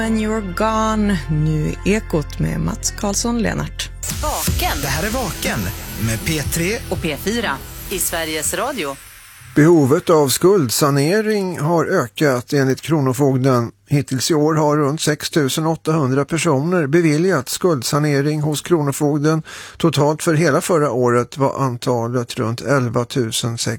When you're gone, nu Ekot med Mats Karlsson-Lennart. Vaken. Det här är Vaken med P3 och P4 i Sveriges Radio. Behovet av skuldsanering har ökat enligt Kronofogden. Hittills i år har runt 6 800 personer beviljat skuldsanering hos Kronofogden. Totalt för hela förra året var antalet runt 11